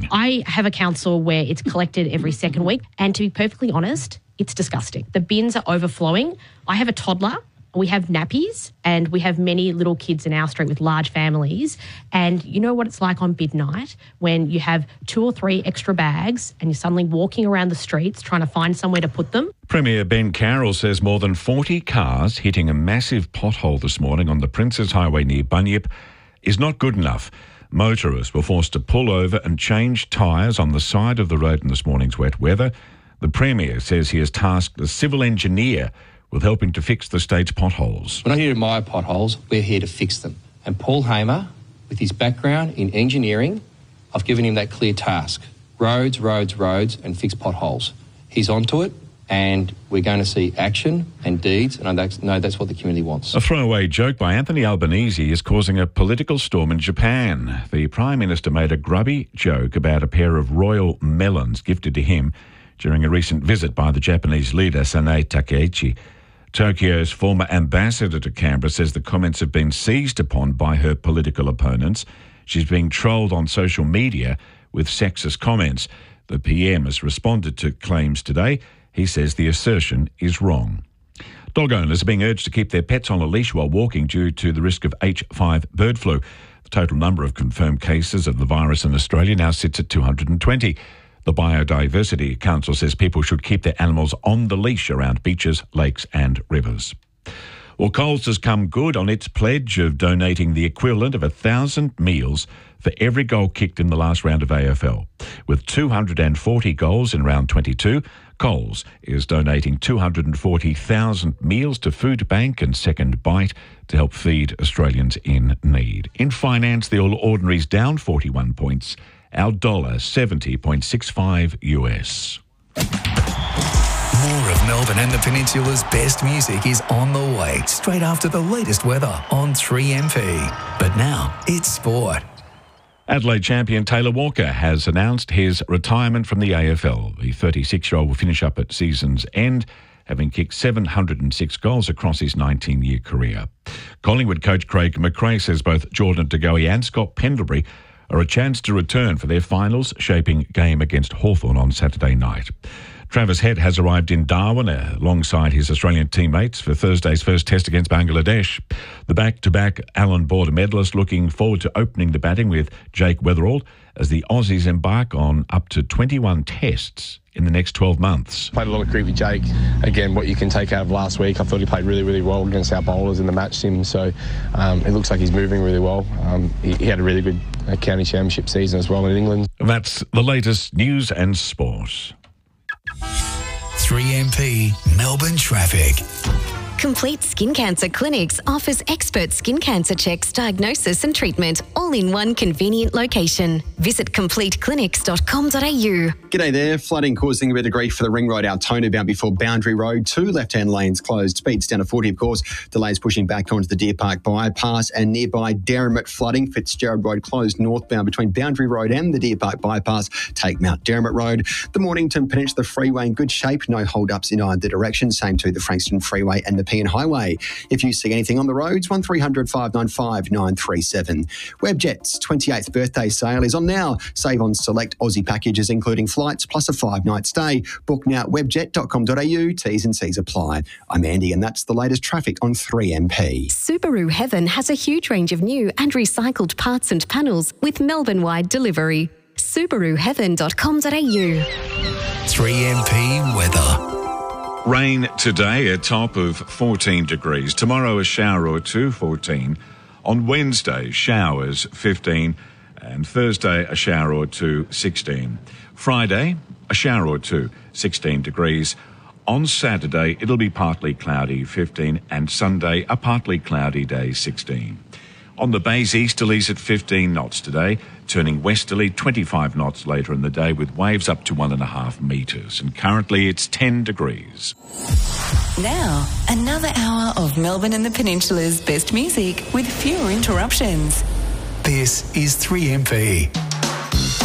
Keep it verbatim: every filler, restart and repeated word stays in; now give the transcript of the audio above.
morning. I have a council where it's collected every second week, and to be perfectly honest, it's disgusting. The bins are overflowing. I have a toddler. We have nappies, and we have many little kids in our street with large families. And you know what it's like on bid night when you have two or three extra bags and you're suddenly walking around the streets trying to find somewhere to put them. Premier Ben Carroll says more than forty cars hitting a massive pothole this morning on the Princes Highway near Bunyip is not good enough. Motorists were forced to pull over and change tyres on the side of the road in this morning's wet weather. The Premier says he has tasked a civil engineer with helping to fix the state's potholes. We're not here to admire potholes, we're here to fix them. And Paul Hamer, with his background in engineering, I've given him that clear task. Roads, roads, roads, and fix potholes. He's onto it, and we're going to see action and deeds, and I know that's what the community wants. A throwaway joke by Anthony Albanese is causing a political storm in Japan. The Prime Minister made a grubby joke about a pair of royal melons gifted to him during a recent visit by the Japanese leader Sanae Takeichi. Tokyo's former ambassador to Canberra says the comments have been seized upon by her political opponents. She's being trolled on social media with sexist comments. The P M has responded to claims today. He says the assertion is wrong. Dog owners are being urged to keep their pets on a leash while walking due to the risk of H five bird flu. The total number of confirmed cases of the virus in Australia now sits at two hundred twenty. The Biodiversity Council says people should keep their animals on the leash around beaches, lakes and rivers. Well, Coles has come good on its pledge of donating the equivalent of one thousand meals for every goal kicked in the last round of A F L. With two hundred forty goals in round twenty-two, Coles is donating two hundred forty thousand meals to Food Bank and Second Bite to help feed Australians in need. In finance, the All Ordinary's down forty-one points. Our dollar seventy point six five U S. More of Melbourne and the Peninsula's best music is on the way straight after the latest weather on three M P. But now it's sport. Adelaide champion Taylor Walker has announced his retirement from the A F L. The thirty-six-year-old will finish up at season's end, having kicked seven hundred six goals across his nineteen-year career. Collingwood coach Craig McRae says both Jordan De Goey and Scott Pendlebury are a chance to return for their finals shaping game against Hawthorn on Saturday night. Travis Head has arrived in Darwin alongside his Australian teammates for Thursday's first test against Bangladesh. The back-to-back Allan Border medalist looking forward to opening the batting with Jake Weatherald as the Aussies embark on up to twenty-one tests in the next twelve months. Played a lot of cricket with Jake. Again, what you can take out of last week, I thought he played really, really well against our bowlers in the match sim, so um, it looks like he's moving really well. Um, he, he had a really good uh, county championship season as well in England. And that's the latest news and sport. three M P Melbourne traffic. Complete Skin Cancer Clinics offers expert skin cancer checks, diagnosis and treatment, all in one convenient location. Visit complete clinics dot com dot a u. G'day there. Flooding causing a bit of grief for the Ring Road Altona bound before Boundary Road. Two left-hand lanes closed. Speeds down to forty, of course. Delays pushing back onto the Deer Park bypass and nearby Derrimut flooding. Fitzgerald Road closed northbound between Boundary Road and the Deer Park bypass. Take Mount Derrimut Road. The Mornington Peninsula Freeway in good shape. No hold-ups in either direction. Same to the Frankston Freeway and the Nepean Highway. If you see anything on the roads, one three hundred five nine five nine three seven. Webjet's twenty-eighth birthday sale is on now. Save on select Aussie packages including flights plus a five-night stay. Book now at webjet dot com dot a u. T's and C's apply. I'm Andy and that's the latest traffic on three M P. Subaru Heaven has a huge range of new and recycled parts and panels with Melbourne-wide delivery. subaru heaven dot com dot a u. three M P weather. Rain today, a top of fourteen degrees. Tomorrow, a shower or two, fourteen. On Wednesday, showers, fifteen. And Thursday, a shower or two, sixteen. Friday, a shower or two, sixteen degrees. On Saturday, it'll be partly cloudy, fifteen. And Sunday, a partly cloudy day, sixteen. On the bays, easterlies at fifteen knots today, turning westerly twenty-five knots later in the day with waves up to one and a half metres. And currently it's ten degrees. Now, another hour of Melbourne and the Peninsula's best music with fewer interruptions. This is three M P.